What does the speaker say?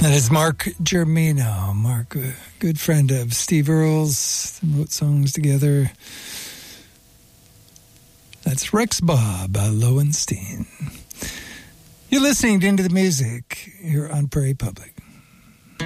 That is Mark Germino. Mark, a good friend of Steve Earle's. They wrote songs together. That's Rex Bob Lowenstein. You're listening to Into the Music here on Prairie Public.